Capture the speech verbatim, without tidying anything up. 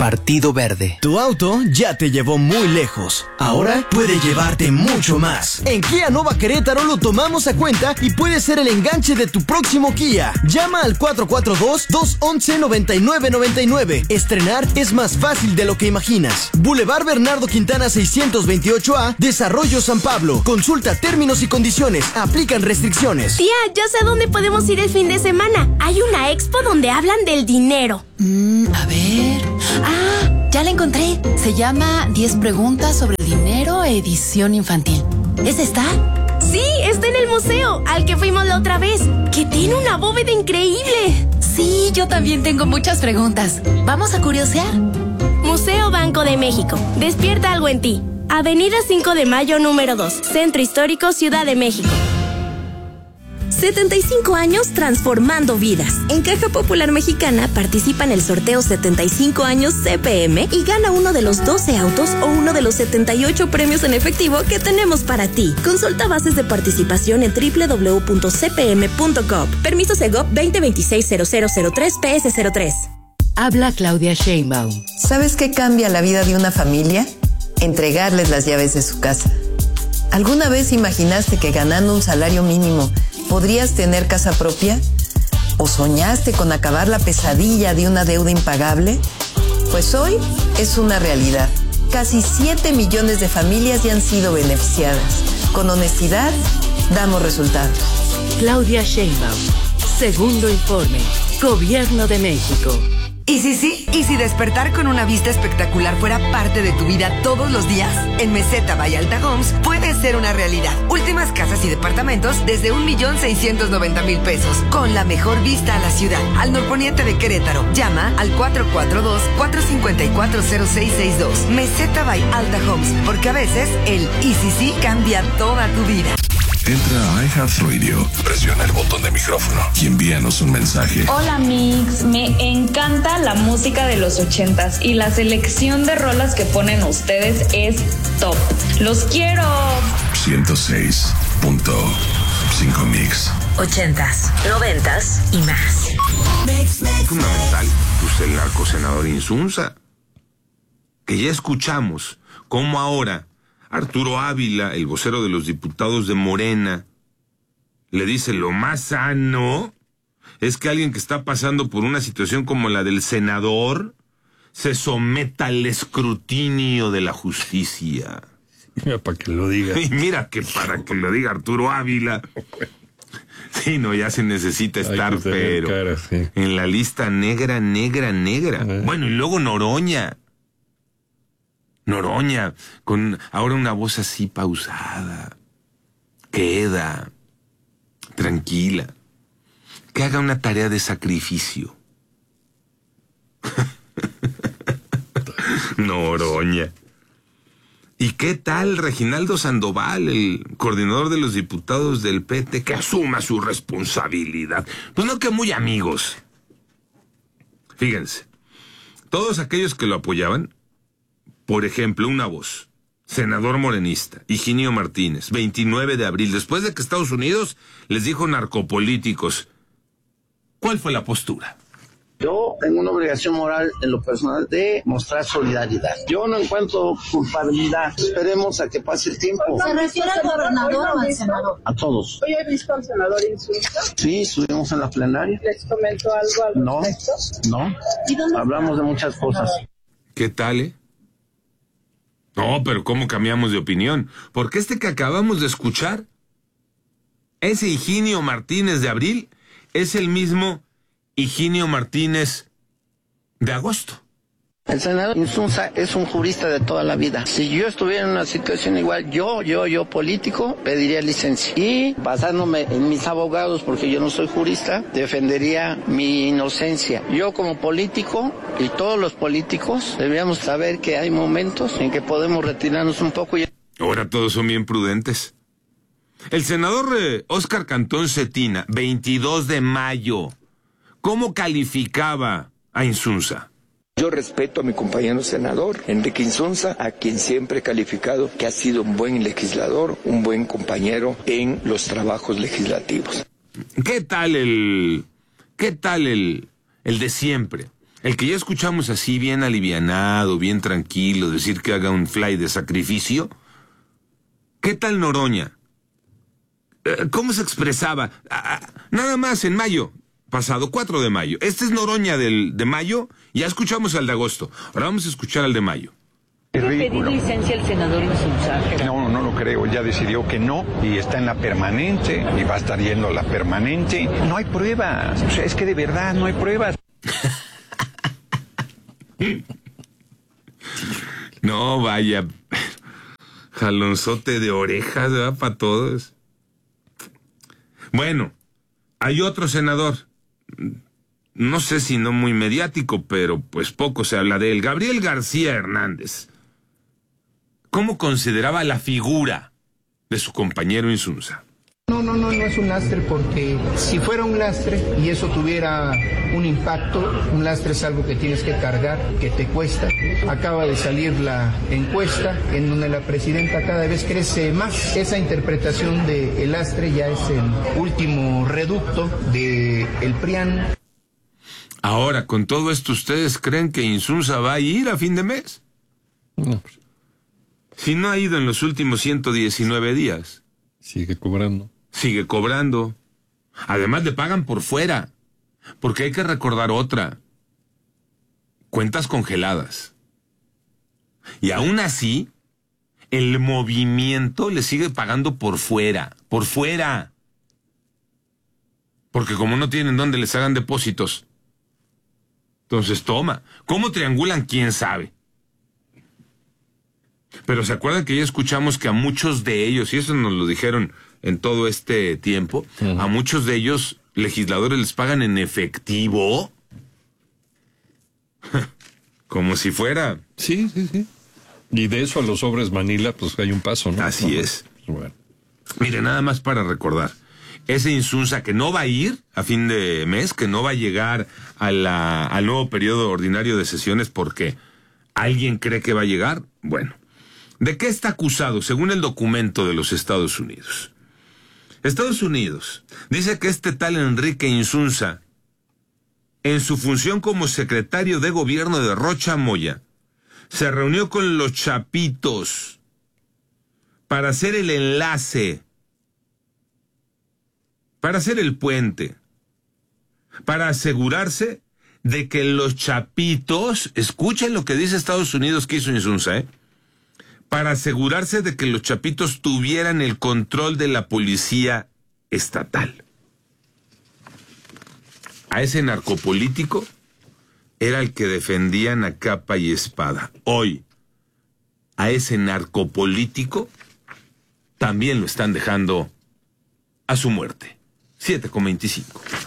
Partido Verde. Tu auto ya te llevó muy lejos. Ahora puede llevarte mucho más. En Kia Nova Querétaro lo tomamos a cuenta y puede ser el enganche de tu próximo Kia. Llama al cuatro cuatro dos, dos once, noventa y nueve noventa y nueve. Estrenar es más fácil de lo que imaginas. Boulevard Bernardo Quintana seiscientos veintiocho A, Desarrollo San Pablo. Consulta términos y condiciones. Aplican restricciones. Tía, ya sé a dónde podemos ir el fin de semana. Hay una expo donde hablan del dinero. Mm, a ver... Ah, ya la encontré. Se llama diez preguntas sobre dinero, edición infantil. ¿Es esta? Sí, está en el museo, al que fuimos la otra vez, que tiene una bóveda increíble. Sí, yo también tengo muchas preguntas. ¿Vamos a curiosear? Museo Banco de México. Despierta algo en ti. Avenida cinco de Mayo, número dos. Centro Histórico, Ciudad de México. setenta y cinco años transformando vidas. En Caja Popular Mexicana participa en el sorteo setenta y cinco años C P M y gana uno de los doce autos o uno de los setenta y ocho premios en efectivo que tenemos para ti. Consulta bases de participación en doble u doble u doble u punto c p m punto gov. Permiso Segov veinte veintiséis cero cero cero tres P S cero tres. Habla Claudia Sheinbaum. ¿Sabes qué cambia la vida de una familia? Entregarles las llaves de su casa. ¿Alguna vez imaginaste que ganando un salario mínimo podrías tener casa propia? ¿O soñaste con acabar la pesadilla de una deuda impagable? Pues hoy es una realidad. Casi siete millones de familias ya han sido beneficiadas. Con honestidad, damos resultados. Claudia Sheinbaum. Segundo informe. Gobierno de México. ¿Y si sí? ¿Y si despertar con una vista espectacular fuera parte de tu vida todos los días? En Meseta by Alta Homes puede ser una realidad. Últimas casas y departamentos desde un millón seiscientos noventa mil pesos, con la mejor vista a la ciudad, al norponiente de Querétaro. Llama al cuatro cuatro dos, cuatro cinco cuatro, cero seis seis dos. Meseta by Alta Homes, porque a veces el ¿y si sí? Cambia toda tu vida. Entra a iHeartRadio, presiona el botón de micrófono y envíanos un mensaje. Hola Mix, me encanta la música de los ochentas y la selección de rolas que ponen ustedes es top. ¡Los quiero! ciento seis punto cinco Mix. Ochentas, noventas y más. Fundamental, pues el narco senador Insunza, que ya escuchamos cómo ahora Arturo Ávila, el vocero de los diputados de Morena, le dice: lo más sano es que alguien que está pasando por una situación como la del senador se someta al escrutinio de la justicia. Mira, para que lo diga. Y mira que para que lo diga Arturo Ávila. Sí, no, ya se necesita estar, pero cara, sí, en la lista negra, negra, negra. Eh. Bueno, y luego Noroña. Noroña, con ahora una voz así pausada, queda, tranquila, que haga una tarea de sacrificio. Noroña. ¿Y qué tal Reginaldo Sandoval, el coordinador de los diputados del P T, que asuma su responsabilidad? Pues no, que muy amigos. Fíjense, todos aquellos que lo apoyaban, por ejemplo, una voz, senador morenista, Higinio Martínez, veintinueve de abril, después de que Estados Unidos les dijo narcopolíticos, ¿cuál fue la postura? Yo tengo una obligación moral en lo personal de mostrar solidaridad. Yo no encuentro culpabilidad. Esperemos a que pase el tiempo. ¿Se refiere al gobernador o al senador? A todos. ¿Hoy he visto al senador Insulza? Sí, estuvimos en la plenaria. ¿Les comentó algo al no, respecto? No, no. Hablamos de muchas cosas. ¿Qué tal, eh? No, pero ¿cómo cambiamos de opinión? Porque este que acabamos de escuchar, ese Higinio Martínez de abril, es el mismo Higinio Martínez de agosto. El senador Insunza es un jurista de toda la vida. Si yo estuviera en una situación igual, yo, yo, yo político, pediría licencia. Y basándome en mis abogados, porque yo no soy jurista, defendería mi inocencia. Yo como político, y todos los políticos, deberíamos saber que hay momentos en que podemos retirarnos un poco. Y... ahora todos son bien prudentes. El senador eh, Óscar Cantón Cetina, veintidós de mayo, ¿cómo calificaba a Insunza? Yo respeto a mi compañero senador, Enrique Insunza, a quien siempre he calificado que ha sido un buen legislador, un buen compañero en los trabajos legislativos. ¿Qué tal el, qué tal el, el de siempre? El que ya escuchamos así bien alivianado, bien tranquilo, decir que haga un fly de sacrificio. ¿Qué tal Noroña? ¿Cómo se expresaba? Nada más en mayo pasado, cuatro de mayo. Este es Noroña del, de mayo, ya escuchamos al de agosto. Ahora vamos a escuchar al de mayo. ¿Tiene pedir licencia el senador Insunza? No, no lo creo. Ya decidió que no y está en la permanente y va a estar yendo a la permanente. No hay pruebas. O sea, es que de verdad no hay pruebas. No, vaya, jalonzote de orejas, ¿verdad? Para todos. Bueno, hay otro senador, no sé si no muy mediático, pero pues poco se habla de él, Gabriel García Hernández. ¿Cómo consideraba la figura de su compañero Insunza? No, no, no, no es un lastre, porque si fuera un lastre y eso tuviera un impacto, un lastre es algo que tienes que cargar, que te cuesta. Acaba de salir la encuesta en donde la presidenta cada vez crece más. Esa interpretación de el lastre ya es el último reducto de el PRIAN. Ahora, con todo esto, ¿ustedes creen que Insunza va a ir a fin de mes? No. Si no ha ido en los últimos ciento diecinueve días. Sigue cobrando. Sigue cobrando. Además le pagan por fuera. Porque hay que recordar otra. Cuentas congeladas. Y aún así, el movimiento le sigue pagando por fuera. Por fuera. Porque como no tienen dónde les hagan depósitos. Entonces toma. ¿Cómo triangulan? ¿Quién sabe? Pero ¿se acuerdan que ya escuchamos que a muchos de ellos, y eso nos lo dijeron en todo este tiempo, uh-huh. a muchos de ellos, legisladores, les pagan en efectivo? Como si fuera... Sí, sí, sí. Y de eso a los sobres Manila, pues hay un paso, ¿no? Así no, es. Pues, bueno. Mire, nada más para recordar. Ese Insunza que no va a ir a fin de mes, que no va a llegar a la, al nuevo periodo ordinario de sesiones porque alguien cree que va a llegar. Bueno, ¿de qué está acusado según el documento de los Estados Unidos? Estados Unidos dice que este tal Enrique Insunza, en su función como secretario de gobierno de Rocha Moya, se reunió con los Chapitos para hacer el enlace, para hacer el puente, para asegurarse de que los Chapitos, escuchen lo que dice Estados Unidos que hizo Insunza, ¿eh? Para asegurarse de que los Chapitos tuvieran el control de la policía estatal. A ese narcopolítico era el que defendían a capa y espada. Hoy, a ese narcopolítico también lo están dejando a su muerte. siete con veinticinco.